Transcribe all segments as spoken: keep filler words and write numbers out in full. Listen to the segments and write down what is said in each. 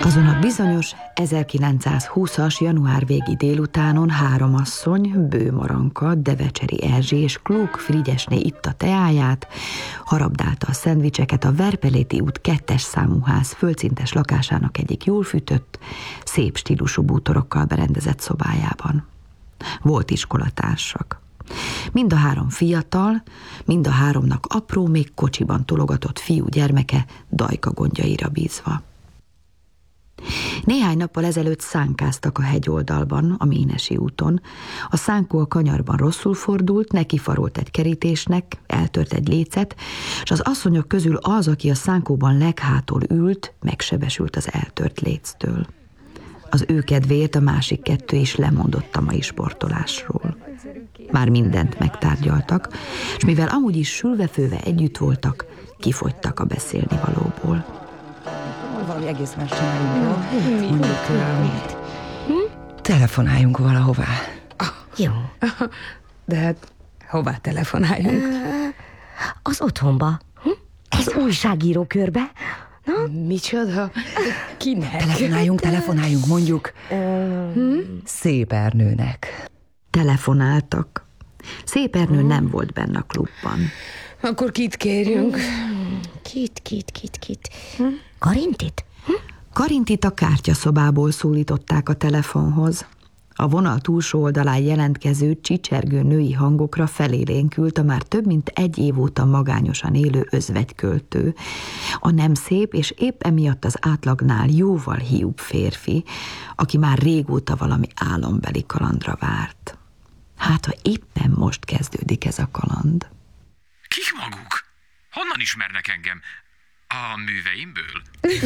Azon a bizonyos ezerkilencszázhúszas január végi délutánon három asszony, Bő Maranka, Devecseri Erzsi és Klók Frigyesné itta teáját, harabdálta a szendvicseket a Verpeléti út kettes számú ház földszintes lakásának egyik jól fűtött, szép stílusú bútorokkal berendezett szobájában. Volt iskolatársak. Mind a három fiatal, mind a háromnak apró, még kocsiban tologatott fiú gyermeke Dajka gondjaira bízva. Néhány nappal ezelőtt szánkáztak a hegyoldalban, a Ménesi úton. A szánkó a kanyarban rosszul fordult, nekifarolt egy kerítésnek, eltört egy lécet, és az asszonyok közül az, aki a szánkóban leghátul ült, megsebesült az eltört léctől. Az ő kedvéért a másik kettő is lemondott a mai sportolásról. Már mindent megtárgyaltak, és mivel amúgy is sülve-főve együtt voltak, kifogytak a beszélnivalóból. Valami egész más csináljunk, jó? Mondjuk, telefonáljunk valahová. Jó. De hát hová telefonáljunk? Az otthonba. Az újságíró körbe. Na? Micsoda? Kinek? Telefonáljunk, telefonáljunk, mondjuk hm? Szép Ernőnek. Telefonáltak. Szép Ernő hmm. nem volt benne a klubban. Akkor kit kérjünk? Kit, kit, kit, kit. Hm? Karintit? Hm? Karintit a kártyaszobából szólították a telefonhoz. A vonal túlsó oldalán jelentkező, csicsergő női hangokra felélénkült a már több mint egy év óta magányosan élő özvegyköltő, a nem szép és épp emiatt az átlagnál jóval hiúbb férfi, aki már régóta valami álombeli kalandra várt. Hát, ha éppen most kezdődik ez a kaland. Kik maguk? Honnan ismernek engem? A műveimből?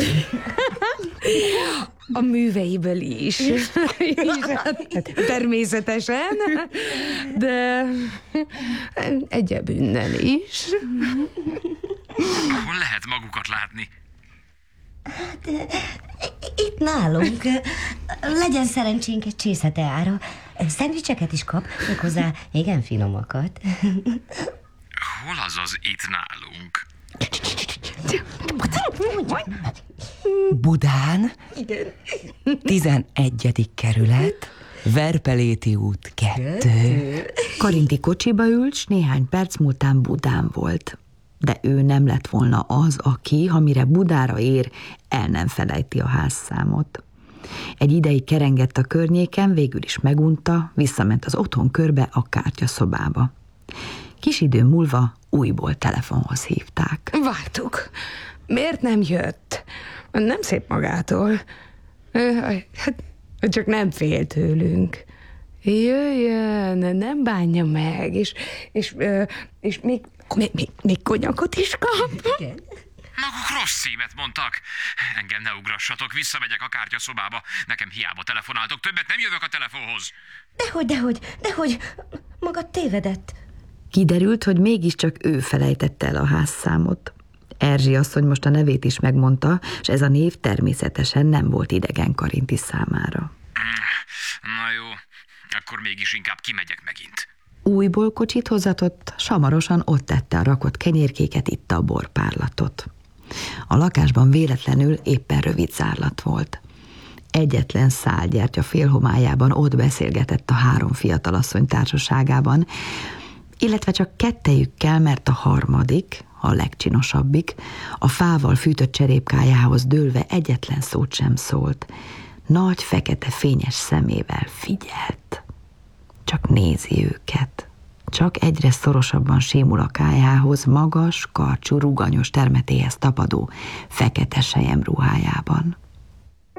A műveiből is. Természetesen, de egyebünnen is. Hol lehet magukat látni? Hát, itt nálunk. Legyen szerencsénk egy csésze teára. Szendvicseket is kap, méghozzá igen finomakat. Hol az az itt nálunk? Budán? Igen. tizenegyedik kerület, Verpeléti út kettő. Karinti kocsiba ült, s néhány perc múltán Budán volt. De ő nem lett volna az, aki, ha mire Budára ér, el nem felejti a házszámot. Egy ideig kerengett a környéken, végül is megunta, visszament az otthon körbe a kártyaszobába. Kis idő múlva újból telefonhoz hívták. Vártuk. Miért nem jött? Nem szép magától. Hát, csak nem fél tőlünk. Jöjjön, nem bánja meg, és, és, és még, még, még, még konyakot is kap. Igen. Maguk rossz címet mondtak. Engem ne ugrassatok, visszamegyek a kártyaszobába. Nekem hiába telefonáltok, többet nem jövök a telefonhoz. Dehogy, dehogy, dehogy, maga tévedett. Kiderült, hogy mégiscsak ő felejtette el a házszámot. Erzsi asszony most a nevét is megmondta, és ez a név természetesen nem volt idegen Karinti számára. Na jó, akkor mégis inkább kimegyek megint. Újból kocsit hozatott, samarosan ott tette a rakott kenyérkéket, itta a borpárlatot. A lakásban véletlenül éppen rövid zárlat volt. Egyetlen szálgyertya félhomályában ott beszélgetett a három fiatalasszony társaságában, illetve csak kettejükkel, mert a harmadik, a legcsinosabbik, a fával fűtött cserépkájához dőlve egyetlen szót sem szólt. Nagy, fekete, fényes szemével figyelt. Csak nézi őket. Csak egyre szorosabban sémul a kájához, magas, karcsú, ruganyos termetéhez tapadó, fekete selyemruhájában.